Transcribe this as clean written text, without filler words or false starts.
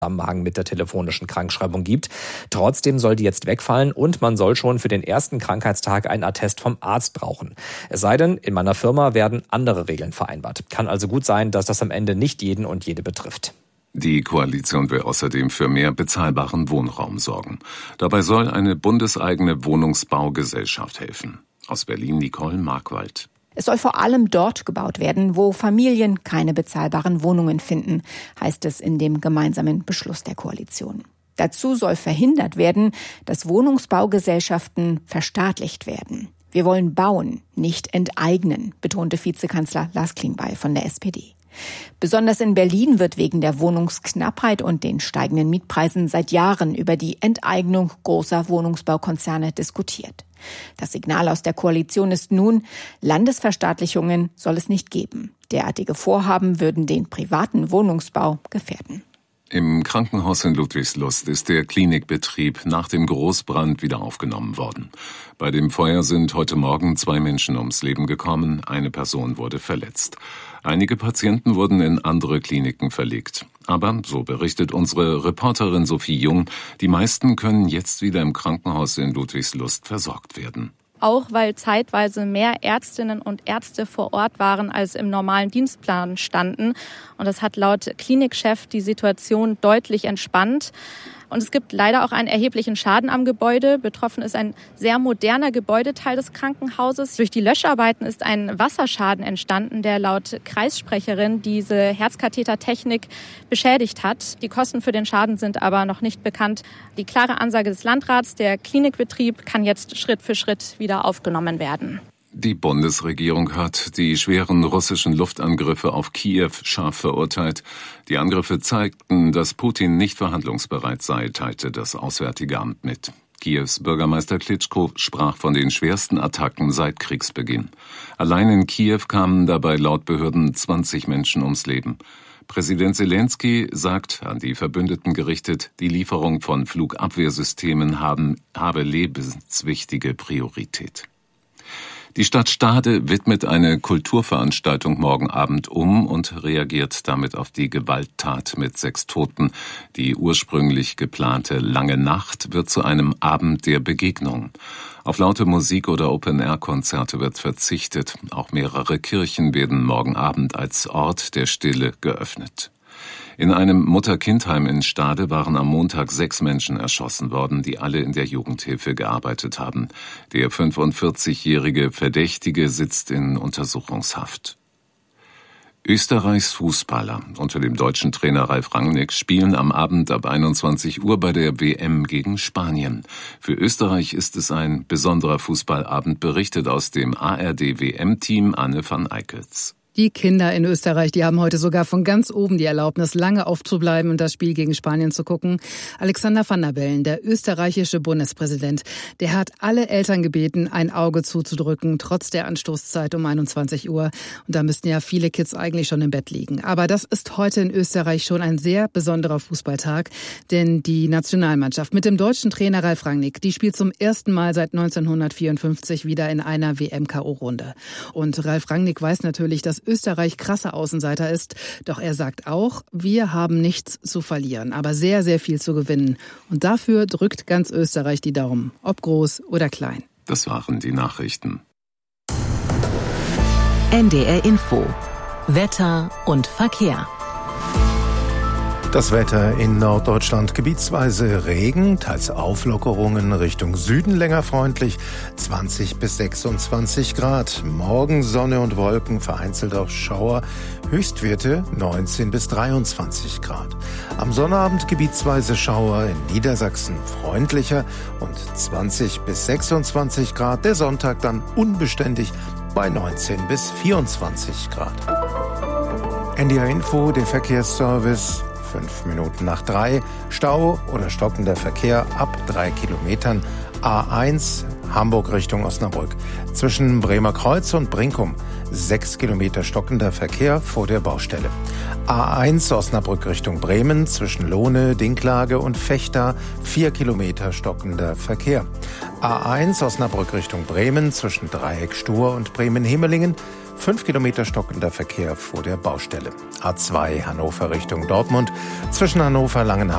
Zusammenhang mit der telefonischen Krankschreibung gibt. Trotzdem soll die jetzt wegfallen und man soll schon für den ersten Krankheitstag einen Attest vom Arzt brauchen. Es sei denn, in meiner Firma werden andere Regeln vereinbart. Kann also gut sein, dass das am Ende nicht jeden und jede betrifft. Die Koalition will außerdem für mehr bezahlbaren Wohnraum sorgen. Dabei soll eine bundeseigene Wohnungsbaugesellschaft helfen. Aus Berlin Nicole Markwald. Es soll vor allem dort gebaut werden, wo Familien keine bezahlbaren Wohnungen finden, heißt es in dem gemeinsamen Beschluss der Koalition. Dazu soll verhindert werden, dass Wohnungsbaugesellschaften verstaatlicht werden. Wir wollen bauen, nicht enteignen, betonte Vizekanzler Lars Klingbeil von der SPD. Besonders in Berlin wird wegen der Wohnungsknappheit und den steigenden Mietpreisen seit Jahren über die Enteignung großer Wohnungsbaukonzerne diskutiert. Das Signal aus der Koalition ist nun, Landesverstaatlichungen soll es nicht geben. Derartige Vorhaben würden den privaten Wohnungsbau gefährden. Im Krankenhaus in Ludwigslust ist der Klinikbetrieb nach dem Großbrand wieder aufgenommen worden. Bei dem Feuer sind heute Morgen 2 Menschen ums Leben gekommen, eine Person wurde verletzt. Einige Patienten wurden in andere Kliniken verlegt. Aber, so berichtet unsere Reporterin Sophie Jung, die meisten können jetzt wieder im Krankenhaus in Ludwigslust versorgt werden. Auch weil zeitweise mehr Ärztinnen und Ärzte vor Ort waren, als im normalen Dienstplan standen. Und das hat laut Klinikchef die Situation deutlich entspannt. Und es gibt leider auch einen erheblichen Schaden am Gebäude. Betroffen ist ein sehr moderner Gebäudeteil des Krankenhauses. Durch die Löscharbeiten ist ein Wasserschaden entstanden, der laut Kreissprecherin diese Herzkathetertechnik beschädigt hat. Die Kosten für den Schaden sind aber noch nicht bekannt. Die klare Ansage des Landrats, der Klinikbetrieb kann jetzt Schritt für Schritt wieder aufgenommen werden. Die Bundesregierung hat die schweren russischen Luftangriffe auf Kiew scharf verurteilt. Die Angriffe zeigten, dass Putin nicht verhandlungsbereit sei, teilte das Auswärtige Amt mit. Kiews Bürgermeister Klitschko sprach von den schwersten Attacken seit Kriegsbeginn. Allein in Kiew kamen dabei laut Behörden 20 Menschen ums Leben. Präsident Selenskyj sagt, an die Verbündeten gerichtet, die Lieferung von Flugabwehrsystemen habe lebenswichtige Priorität. Die Stadt Stade widmet eine Kulturveranstaltung morgen Abend um und reagiert damit auf die Gewalttat mit 6 Toten. Die ursprünglich geplante Lange Nacht wird zu einem Abend der Begegnung. Auf laute Musik oder Open-Air-Konzerte wird verzichtet. Auch mehrere Kirchen werden morgen Abend als Ort der Stille geöffnet. In einem Mutter-Kind-Heim in Stade waren am Montag 6 Menschen erschossen worden, die alle in der Jugendhilfe gearbeitet haben. Der 45-jährige Verdächtige sitzt in Untersuchungshaft. Österreichs Fußballer unter dem deutschen Trainer Ralf Rangnick spielen am Abend ab 21 Uhr bei der WM gegen Spanien. Für Österreich ist es ein besonderer Fußballabend, berichtet aus dem ARD-WM-Team Anne van Eickels. Die Kinder in Österreich, die haben heute sogar von ganz oben die Erlaubnis, lange aufzubleiben und das Spiel gegen Spanien zu gucken. Alexander Van der Bellen, der österreichische Bundespräsident, der hat alle Eltern gebeten, ein Auge zuzudrücken, trotz der Anstoßzeit um 21 Uhr. Und da müssten ja viele Kids eigentlich schon im Bett liegen. Aber das ist heute in Österreich schon ein sehr besonderer Fußballtag, denn die Nationalmannschaft mit dem deutschen Trainer Ralf Rangnick, die spielt zum ersten Mal seit 1954 wieder in einer WM-KO-Runde. Und Ralf Rangnick weiß natürlich, dass Österreich krasser Außenseiter ist. Doch er sagt auch, wir haben nichts zu verlieren, aber sehr, sehr viel zu gewinnen. Und dafür drückt ganz Österreich die Daumen, ob groß oder klein. Das waren die Nachrichten. NDR Info. Wetter und Verkehr. Das Wetter in Norddeutschland gebietsweise Regen, teils Auflockerungen Richtung Süden länger freundlich, 20 bis 26 Grad. Morgen Sonne und Wolken, vereinzelt auch Schauer, Höchstwerte 19 bis 23 Grad. Am Sonnabend gebietsweise Schauer, in Niedersachsen freundlicher und 20 bis 26 Grad. Der Sonntag dann unbeständig bei 19 bis 24 Grad. NDR Info, der Verkehrsservice. 5 Minuten nach 3. Stau oder stockender Verkehr ab 3 Kilometern. A1 Hamburg Richtung Osnabrück. Zwischen Bremer Kreuz und Brinkum 6 Kilometer stockender Verkehr vor der Baustelle. A1 Osnabrück Richtung Bremen zwischen Lohne, Dinklage und Vechta 4 Kilometer stockender Verkehr. A1 Osnabrück Richtung Bremen zwischen Dreieck Stur und Bremen-Hemelingen 5 Kilometer stockender Verkehr vor der Baustelle. A2 Hannover Richtung Dortmund zwischen Hannover-Langenhagen